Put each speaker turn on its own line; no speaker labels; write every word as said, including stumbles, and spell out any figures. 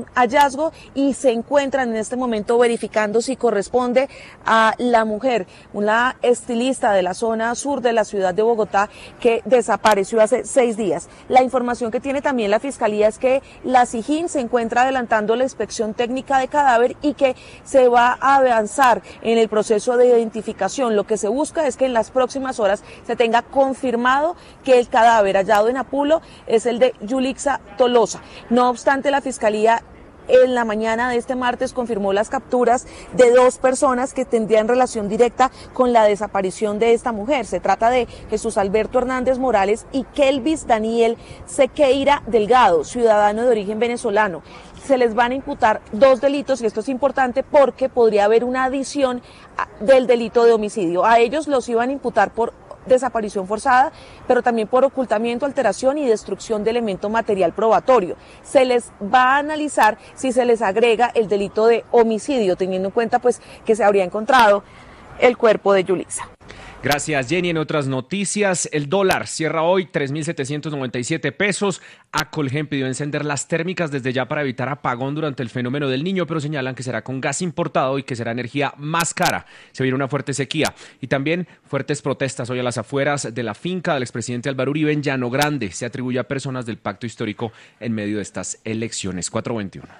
hallazgo y se encuentran en este momento verificando si corresponde a la mujer, una estilista de la zona sur de la ciudad de Bogotá que desapareció hace seis días. La información que tiene también la Fiscalía es que la SIJIN se encuentra adelantando la inspección técnica de cadáver y que se va a avanzar en el proceso de identificación. Lo que se busca es que en las próximas horas se tenga confirmado que el cadáver hallado en Apulo es el de Yulixa Tolosa. No obstante, la Fiscalía en la mañana de este martes confirmó las capturas de dos personas que tendrían relación directa con la desaparición de esta mujer. Se trata de Jesús Alberto Hernández Morales y Kelvis Daniel Sequeira Delgado, ciudadano de origen venezolano. Se les van a imputar dos delitos y esto es importante porque podría haber una adición del delito de homicidio. A ellos los iban a imputar por desaparición forzada, pero también por ocultamiento, alteración y destrucción de elemento material probatorio. Se les va a analizar si se les agrega el delito de homicidio, teniendo en cuenta pues que se habría encontrado el cuerpo de Yulixa.
Gracias, Jenny. En otras noticias, el dólar cierra hoy tres mil setecientos noventa y siete pesos. Acolgen pidió encender las térmicas desde ya para evitar apagón durante el fenómeno del Niño, pero señalan que será con gas importado y que será energía más cara. Se viene una fuerte sequía y también fuertes protestas hoy a las afueras de la finca del expresidente Álvaro Uribe en Llano Grande. Se atribuye a personas del pacto histórico en medio de estas elecciones. cuatro veintiuno.